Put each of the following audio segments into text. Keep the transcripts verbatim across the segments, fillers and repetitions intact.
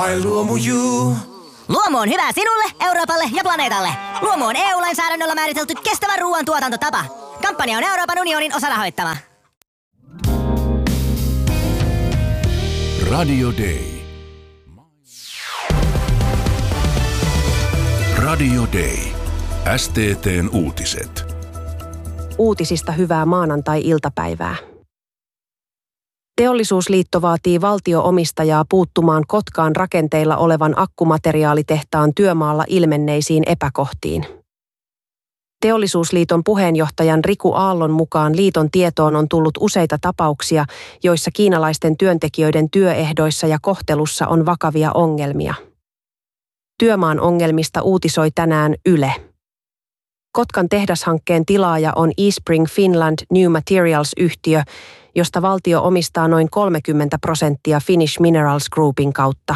My Luomu-Juu. Luomu on hyvä sinulle, Euroopalle ja planeetalle. Luomu on E U-lainsäädännöllä määritelty kestävän ruoan tuotantotapa. Kampanja on Euroopan unionin osarahoittama. Radio Day. Radio Day. S T T:n uutiset. Uutisista hyvää maanantai-iltapäivää. Teollisuusliitto vaatii valtio-omistajaa puuttumaan Kotkaan rakenteilla olevan akkumateriaalitehtaan työmaalla ilmenneisiin epäkohtiin. Teollisuusliiton puheenjohtajan Riku Aallon mukaan liiton tietoon on tullut useita tapauksia, joissa kiinalaisten työntekijöiden työehdoissa ja kohtelussa on vakavia ongelmia. Työmaan ongelmista uutisoi tänään Yle. Kotkan tehdashankkeen tilaaja on eSpring Finland New Materials-yhtiö, josta valtio omistaa noin kolmekymmentä prosenttia Finnish Minerals Groupin kautta.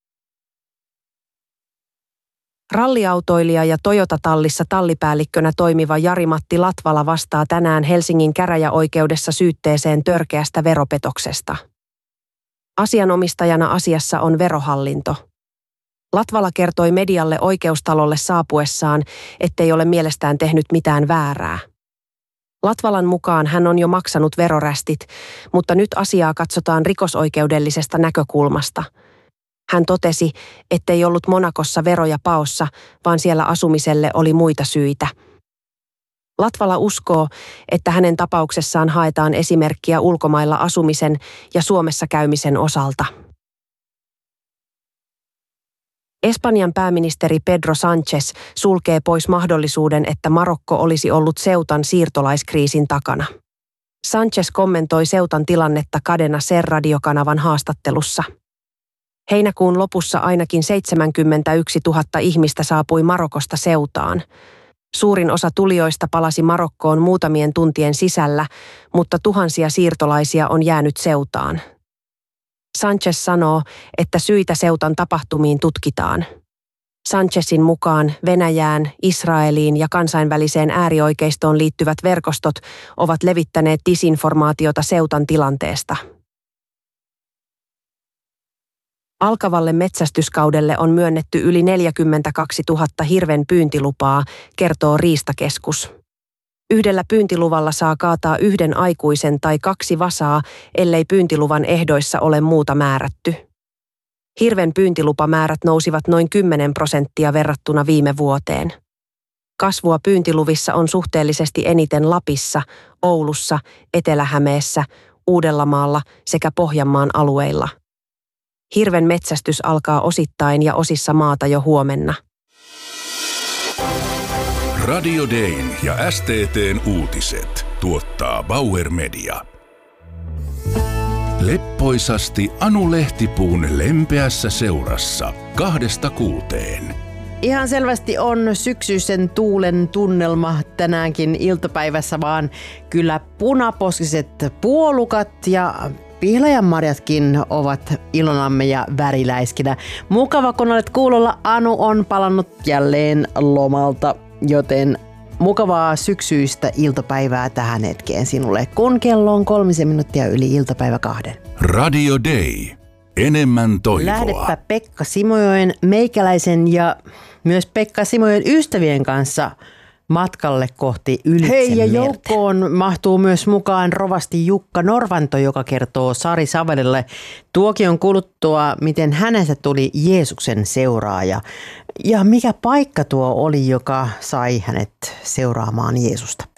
Ralliautoilija ja Toyota-tallissa tallipäällikkönä toimiva Jari-Matti Latvala vastaa tänään Helsingin käräjäoikeudessa syytteeseen törkeästä veropetoksesta. Asianomistajana asiassa on Verohallinto. Latvala kertoi medialle oikeustalolle saapuessaan, ettei ole mielestään tehnyt mitään väärää. Latvalan mukaan hän on jo maksanut verorästit, mutta nyt asiaa katsotaan rikosoikeudellisesta näkökulmasta. Hän totesi, ettei ollut Monakossa veroja paossa, vaan siellä asumiselle oli muita syitä. Latvala uskoo, että hänen tapauksessaan haetaan esimerkkiä ulkomailla asumisen ja Suomessa käymisen osalta. Espanjan pääministeri Pedro Sánchez sulkee pois mahdollisuuden, että Marokko olisi ollut Ceutan siirtolaiskriisin takana. Sánchez kommentoi Ceutan tilannetta Cadena Ser-radiokanavan haastattelussa. Heinäkuun lopussa ainakin seitsemänkymmentäyksituhatta ihmistä saapui Marokosta Ceutaan. Suurin osa tulijoista palasi Marokkoon muutamien tuntien sisällä, mutta tuhansia siirtolaisia on jäänyt Ceutaan. Sánchez sanoo, että syitä Ceutan tapahtumiin tutkitaan. Sánchezin mukaan Venäjään, Israeliin ja kansainväliseen äärioikeistoon liittyvät verkostot ovat levittäneet disinformaatiota Ceutan tilanteesta. Alkavalle metsästyskaudelle on myönnetty yli neljäkymmentäkaksituhatta hirven pyyntilupaa, kertoo Riistakeskus. Yhdellä pyyntiluvalla saa kaataa yhden aikuisen tai kaksi vasaa, ellei pyyntiluvan ehdoissa ole muuta määrätty. Hirven pyyntilupamäärät nousivat noin kymmenen prosenttia verrattuna viime vuoteen. Kasvua pyyntiluvissa on suhteellisesti eniten Lapissa, Oulussa, Etelä-Hämeessä, Uudellamaalla sekä Pohjanmaan alueilla. Hirven metsästys alkaa osittain ja osissa maata jo huomenna. Radio Dayn ja S T T:n uutiset tuottaa Bauer Media. Leppoisasti Anu Lehtipuun lempeässä seurassa kahdesta kuuteen. Ihan selvästi on syksyisen tuulen tunnelma tänäänkin iltapäivässä, vaan kyllä punaposkiset puolukat ja pihlajanmarjatkin ovat ilonamme ja väriläiskinä. Mukava, kun olet kuulolla. Anu on palannut jälleen lomalta, joten mukavaa syksyistä iltapäivää tähän hetkeen sinulle, kun kello on kolmisen minuuttia yli iltapäivä kahden. Radio Day. Enemmän toivoa. Lähdepä Pekka Simojoen, meikäläisen ja myös Pekka Simojoen ystävien kanssa matkalle kohti Ylitsen Hei, ja merta. joukkoon mahtuu myös mukaan rovasti Jukka Norvanto, joka kertoo Sari Savelille tuokion kuluttua, miten hänestä tuli Jeesuksen seuraaja. Ja mikä paikka tuo oli, joka sai hänet seuraamaan Jeesusta?